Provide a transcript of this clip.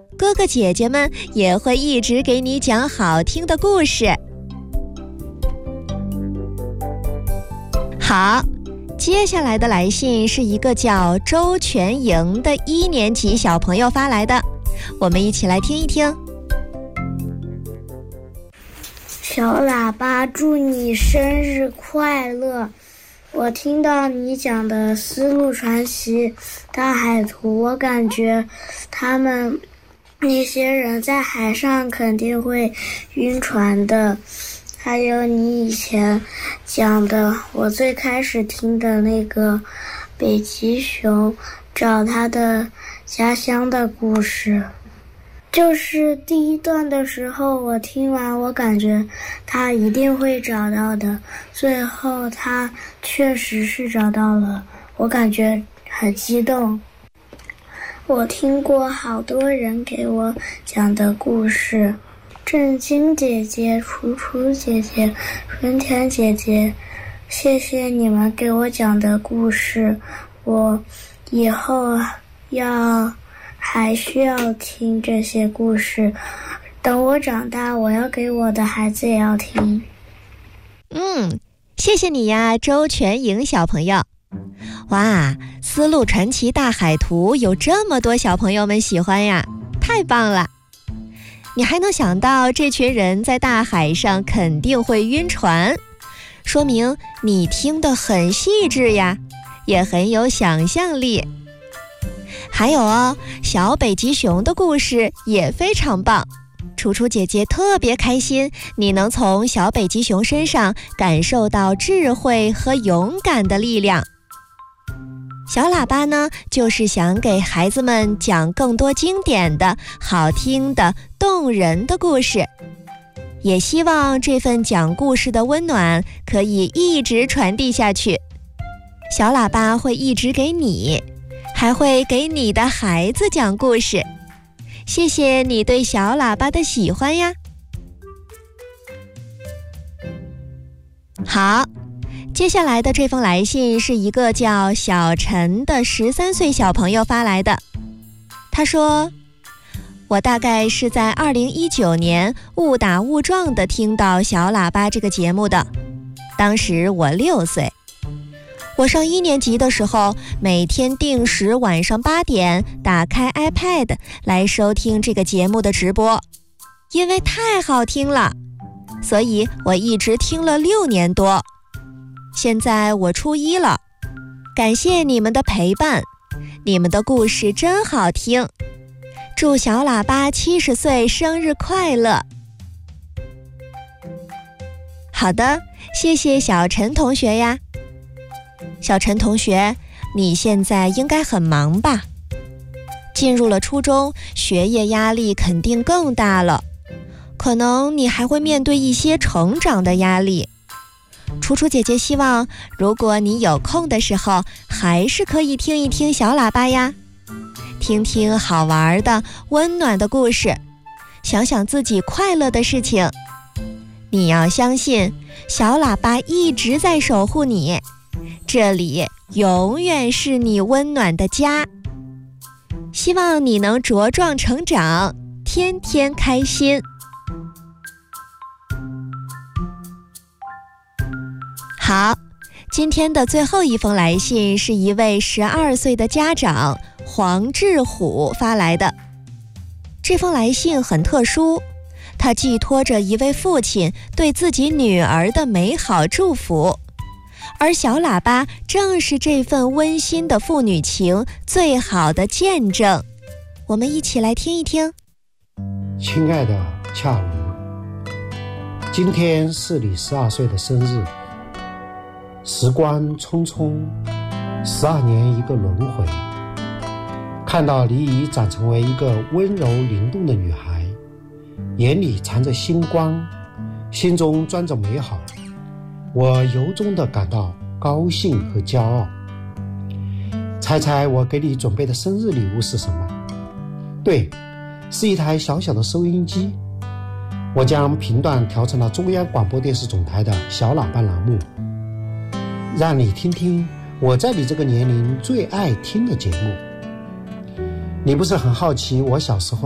哥哥姐姐们也会一直给你讲好听的故事。好，接下来的来信是一个叫周全莹的1年级小朋友发来的，我们一起来听一听。 小喇叭，祝你生日快乐！我听到你讲的丝路传奇、大海图，我感觉他们那些人在海上肯定会晕船的。还有你以前讲的，我最开始听的那个北极熊找他的家乡的故事，就是第一段的时候，我听完我感觉他一定会找到的，最后他确实是找到了，我感觉很激动。我听过好多人给我讲的故事，正晶姐姐、楚楚姐姐、春天姐姐，谢谢你们给我讲的故事，我以后还需要听这些故事，等我长大，我要给我的孩子也要听。 谢谢你呀，周全莹小朋友。哇，丝路传奇大海图有这么多小朋友们喜欢呀，太棒了！你还能想到这群人在大海上肯定会晕船，说明你听得很细致呀，也很有想象力。还有哦，小北极熊的故事也非常棒，楚楚姐姐特别开心，你能从小北极熊身上感受到智慧和勇敢的力量。小喇叭呢，就是想给孩子们讲更多经典的、好听的、动人的故事，也希望这份讲故事的温暖可以一直传递下去。小喇叭会一直给你，还会给你的孩子讲故事。谢谢你对小喇叭的喜欢呀。好，接下来的这封来信是一个叫小陈的13岁小朋友发来的。他说，我大概是在2019年误打误撞地听到小喇叭这个节目的，当时我6岁。我上1年级的时候，每天定时晚上8点打开 iPad 来收听这个节目的直播，因为太好听了，所以我一直听了6年多。现在我初1了，感谢你们的陪伴，你们的故事真好听。祝小喇叭70岁生日快乐！好的，谢谢小陈同学呀。小陈同学，你现在应该很忙吧？进入了初中，学业压力肯定更大了，可能你还会面对一些成长的压力。楚楚姐姐希望，如果你有空的时候，还是可以听一听小喇叭呀，听听好玩的、温暖的故事，想想自己快乐的事情。你要相信，小喇叭一直在守护你，这里永远是你温暖的家。希望你能茁壮成长，天天开心。好，今天的最后一封来信是一位12岁的家长黄志虎发来的。这封来信很特殊，它寄托着一位父亲对自己女儿的美好祝福，而小喇叭正是这份温馨的父女情最好的见证。我们一起来听一听。 亲爱的恰如，今天是你12岁的生日。时光匆匆，12年一个轮回，看到你已长成为一个温柔灵动的女孩，眼里藏着星光，心中装着美好，我由衷地感到高兴和骄傲。猜猜我给你准备的生日礼物是什么？对，是一台小小的收音机。我将频段调成了中央广播电视总台的小喇叭栏目，让你听听我在你这个年龄最爱听的节目。你不是很好奇我小时候